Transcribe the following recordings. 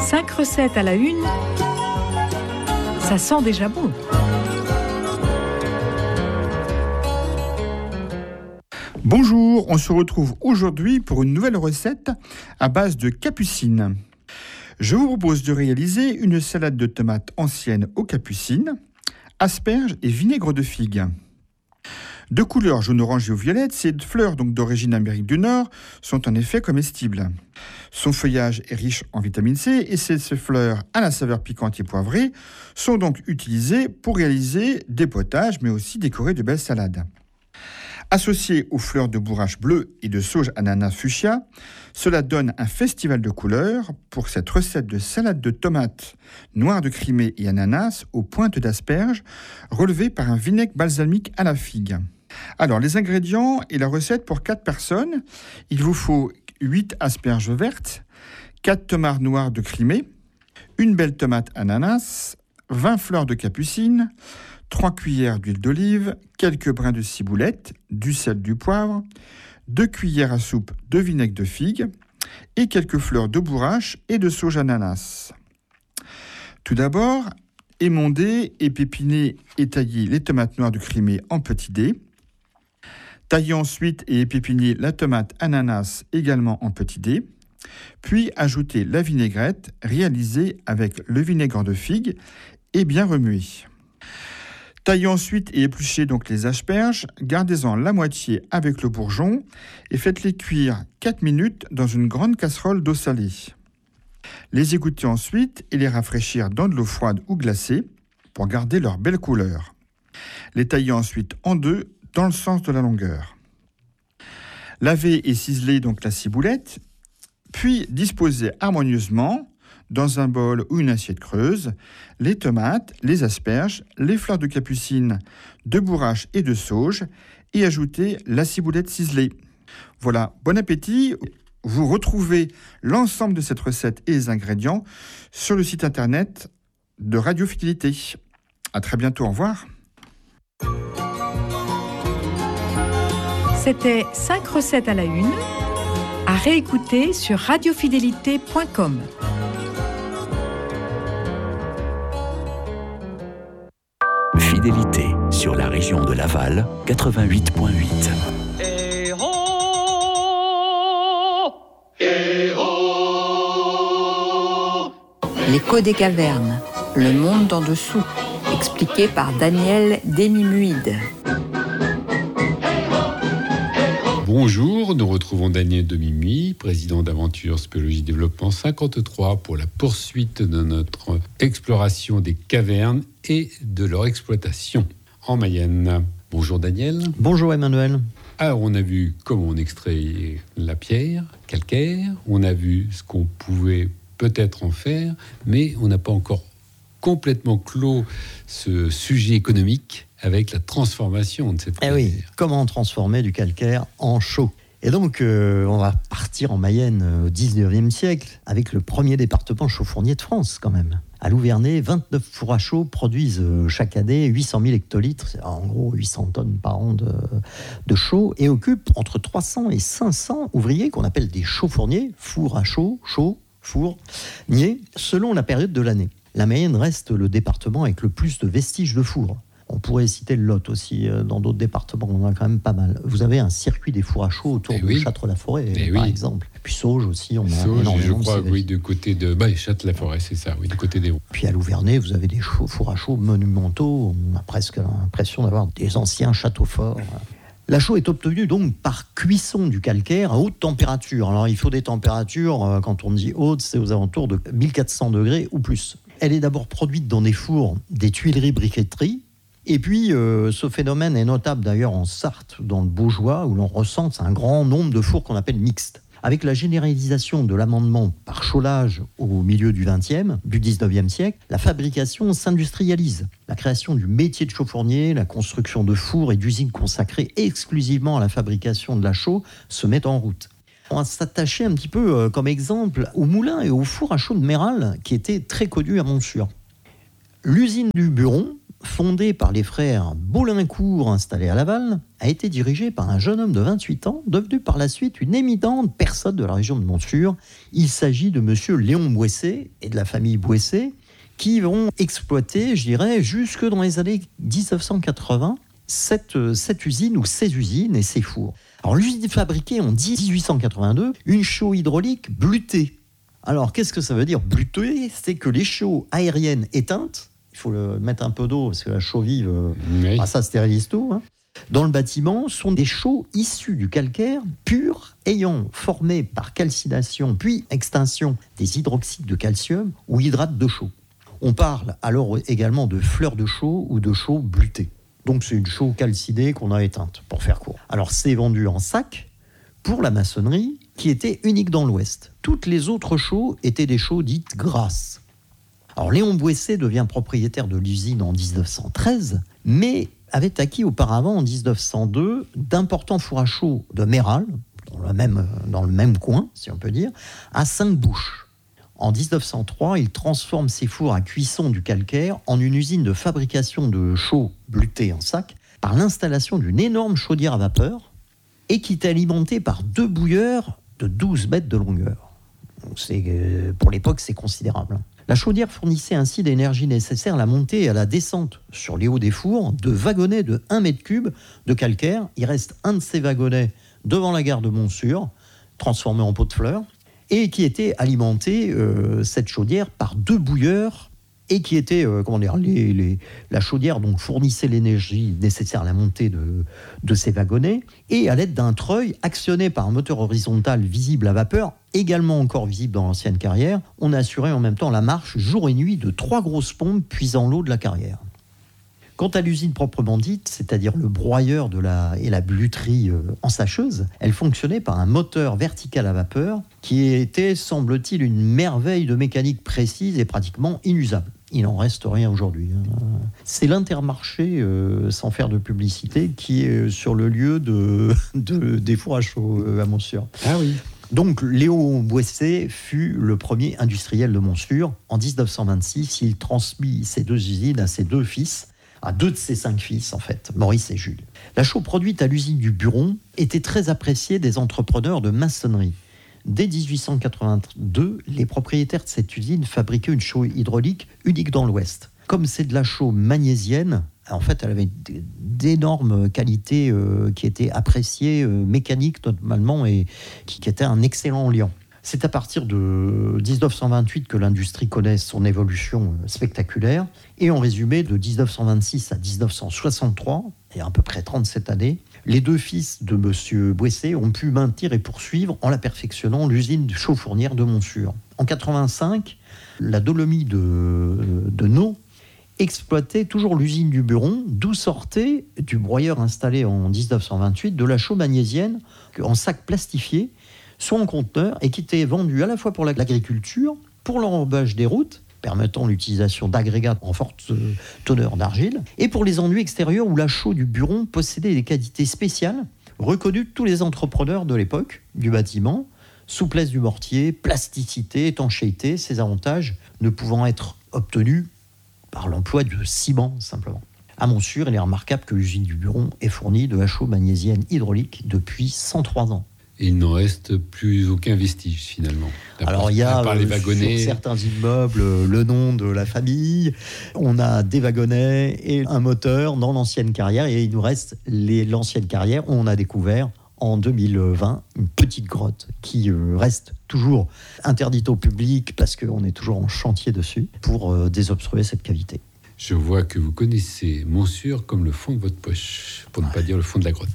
5 recettes à la une, ça sent déjà bon. Bonjour, on se retrouve aujourd'hui pour une nouvelle recette à base de capucines. Je vous propose de réaliser une salade de tomates ancienne aux capucines, asperges et vinaigre de figue. De couleur jaune-orange et violette, ces fleurs donc d'origine Amérique du Nord sont en effet comestibles. Son feuillage est riche en vitamine C et ces fleurs à la saveur piquante et poivrée sont donc utilisées pour réaliser des potages mais aussi décorer de belles salades. Associé aux fleurs de bourrache bleu et de sauge ananas fuchsia, cela donne un festival de couleurs pour cette recette de salade de tomates noires de Crimée et ananas aux pointes d'asperges relevée par un vinaigre balsamique à la figue. Alors, les ingrédients et la recette pour 4 personnes, il vous faut 8 asperges vertes, 4 tomates noires de Crimée, une belle tomate ananas, 20 fleurs de capucine, 3 cuillères d'huile d'olive, quelques brins de ciboulette, du sel, du poivre, 2 cuillères à soupe de vinaigre de figue et quelques fleurs de bourrache et de sauge ananas. Tout d'abord, émondez, épépinez et taillez les tomates noires de Crimée en petits dés. Taillez ensuite et épépinez la tomate ananas également en petits dés. Puis ajoutez la vinaigrette réalisée avec le vinaigre de figue et bien remuée. Taillez ensuite et épluchez donc les asperges, gardez-en la moitié avec le bourgeon et faites-les cuire 4 minutes dans une grande casserole d'eau salée. Les égouttez ensuite et les rafraîchir dans de l'eau froide ou glacée pour garder leur belle couleur. Les taillez ensuite en deux dans le sens de la longueur. Lavez et ciselez donc la ciboulette, puis disposez harmonieusement dans un bol ou une assiette creuse, les tomates, les asperges, les fleurs de capucine, de bourrache et de sauge et ajoutez la ciboulette ciselée. Voilà, bon appétit. Vous retrouvez l'ensemble de cette recette et les ingrédients sur le site internet de Radio Fidélité. À très bientôt, au revoir. C'était 5 recettes à la une, à réécouter sur radiofidélité.com. Fidélité sur la région de Laval, 88.8. L'écho des cavernes, le monde en dessous, expliqué par Daniel Demi-Muide. Bonjour, nous retrouvons Daniel Demi-Muide, président d'Aventure Spéologie Développement 53 pour la poursuite de notre exploration des cavernes et de leur exploitation en Mayenne. Bonjour Daniel. Bonjour Emmanuel. Alors on a vu comment on extrait la pierre calcaire, on a vu ce qu'on pouvait peut-être en faire, mais on n'a pas encore complètement clos ce sujet économique avec la transformation de cette pierre. Oui, comment transformer du calcaire en chaux. Et donc, on va partir en Mayenne au 19e siècle avec le premier département chaux-fournier de France, quand même. À Louvernay, 29 fours à chaux produisent chaque année 800 000 hectolitres, c'est en gros 800 tonnes par an de chaux, et occupent entre 300 et 500 ouvriers qu'on appelle des chaux-fourniers, fours à chaux, fourniers, selon la période de l'année. La Mayenne reste le département avec le plus de vestiges de fours. On pourrait citer le Lot aussi, dans d'autres départements, on en a quand même pas mal. Vous avez un circuit des fours à chaux autour de Châtres-la-Forêt, par exemple. Puis Sauge aussi, on a énormément. Je crois, du côté de Châtres-la-Forêt, c'est ça, du côté des Hauts. Puis à Louvernay, vous avez des fours à chaux monumentaux, on a presque l'impression d'avoir des anciens châteaux forts. La chaux est obtenue donc par cuisson du calcaire à haute température. Alors il faut des températures, quand on dit haute, c'est aux alentours de 1400 degrés ou plus. Elle est d'abord produite dans des fours, des tuileries-briqueteries. Et puis, ce phénomène est notable d'ailleurs en Sarthe, dans le Baugeois, où l'on recense un grand nombre de fours qu'on appelle mixtes. Avec la généralisation de l'amendement par chaulage au milieu du 19e siècle, la fabrication s'industrialise. La création du métier de chaux-fournier, la construction de fours et d'usines consacrées exclusivement à la fabrication de la chaux se met en route. On va s'attacher un petit peu, comme exemple, au moulin et au four à chaux de Méral, qui était très connu à Montsûrs. L'usine du Buron fondée par les frères Baulincourt installés à Laval, a été dirigée par un jeune homme de 28 ans, devenu par la suite une éminente personne de la région de Montsûrs. Il s'agit de monsieur Léon Boissé et de la famille Boissé, qui vont exploiter, je dirais, jusque dans les années 1980, cette usine ou ces usines et ces fours. Alors l'usine fabriquait en 1882 une chaux hydraulique blutée. Alors qu'est-ce que ça veut dire blutée ? C'est que les chaux aériennes éteintes, il faut mettre un peu d'eau parce que la chaux vive, ça stérilise tout, hein. Dans le bâtiment, sont des chaux issus du calcaire pur, ayant formé par calcination puis extinction des hydroxydes de calcium ou hydrates de chaux. On parle alors également de fleurs de chaux ou de chaux blutées. Donc c'est une chaux calcinée qu'on a éteinte, pour faire court. Alors c'est vendu en sac pour la maçonnerie, qui était unique dans l'Ouest. Toutes les autres chaux étaient des chaux dites grasses. Alors Léon Boissé devient propriétaire de l'usine en 1913, mais avait acquis auparavant en 1902 d'importants fours à chaux de Méral, dans le même coin, si on peut dire, à 5 bouches. En 1903, il transforme ses fours à cuisson du calcaire en une usine de fabrication de chaux bleutés en sac par l'installation d'une énorme chaudière à vapeur et qui est alimentée par 2 bouilleurs de 12 mètres de longueur. Donc pour l'époque, c'est considérable. La chaudière fournissait ainsi l'énergie nécessaire à la montée et à la descente sur les hauts des fours de wagonnets de 1 mètre cube de calcaire. Il reste un de ces wagonnets devant la gare de Montsûrs, transformé en pot de fleurs, et qui était alimenté, cette chaudière, par 2 bouilleurs, et qui était, la chaudière donc fournissait l'énergie nécessaire à la montée de ces wagonnets, et à l'aide d'un treuil actionné par un moteur horizontal visible à vapeur, également encore visible dans l'ancienne carrière, on assurait en même temps la marche jour et nuit de 3 grosses pompes puisant l'eau de la carrière. Quant à l'usine proprement dite, c'est-à-dire le broyeur et la bluterie ensacheuse, elle fonctionnait par un moteur vertical à vapeur qui était, semble-t-il, une merveille de mécanique précise et pratiquement inusable. Il n'en reste rien aujourd'hui. C'est l'Intermarché, sans faire de publicité, qui est sur le lieu des fours à chaux à Montsûrs. Ah oui. Donc, Léon Boissé fut le premier industriel de Montsûrs. En 1926, il transmit ces 2 usines à ses 2 fils, à 2 de ses 5 fils, en fait, Maurice et Jules. La chaux produite à l'usine du Buron était très appréciée des entrepreneurs de maçonnerie. Dès 1882, les propriétaires de cette usine fabriquaient une chaux hydraulique unique dans l'Ouest. Comme c'est de la chaux magnésienne, en fait, elle avait d'énormes qualités qui étaient appréciées, mécaniques normalement, et qui étaient un excellent liant. C'est à partir de 1928 que l'industrie connaît son évolution spectaculaire. Et en résumé, de 1926 à 1963, et à peu près 37 années, les 2 fils de M. Boissé ont pu maintenir et poursuivre, en la perfectionnant, l'usine de chaux fournière de Montsûrs. En 1985, la Dolomie de Nau exploitait toujours l'usine du Buron, d'où sortait, du broyeur installé en 1928, de la chaux magnésienne en sac plastifié, soit en conteneur, et qui était vendu à la fois pour l'agriculture, pour l'enrobage des routes, permettant l'utilisation d'agrégats en forte teneur d'argile, et pour les enduits extérieurs où la chaux du Buron possédait des qualités spéciales, reconnues de tous les entrepreneurs de l'époque du bâtiment, souplesse du mortier, plasticité, étanchéité, ces avantages ne pouvant être obtenus par l'emploi de ciment simplement. À Montsûrs, il est remarquable que l'usine du Buron est fournie de la chaux magnésienne hydraulique depuis 103 ans. Et il n'en reste plus aucun vestige finalement. Alors il y a les wagonnets, sur certains immeubles le nom de la famille, on a des wagonnets et un moteur dans l'ancienne carrière, et il nous reste l'ancienne carrière où on a découvert en 2020 une petite grotte qui reste toujours interdite au public parce qu'on est toujours en chantier dessus pour désobstruer cette cavité. Je vois que vous connaissez Montsûrs comme le fond de votre poche, pour ne pas dire le fond de la grotte.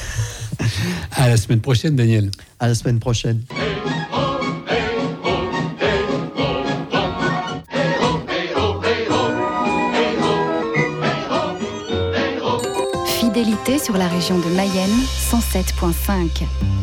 À la semaine prochaine, Daniel. À la semaine prochaine. Fidélité sur la région de Mayenne, 107.5.